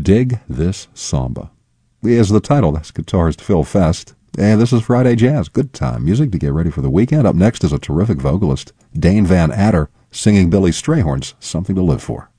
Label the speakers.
Speaker 1: Dig This Samba. Is the title. That's guitarist Phil Fest. And this is Friday Jazz. Good time music to get ready for the weekend. Up next is a terrific vocalist, Dane Van Adder, singing Billy Strayhorn's Something to Live For.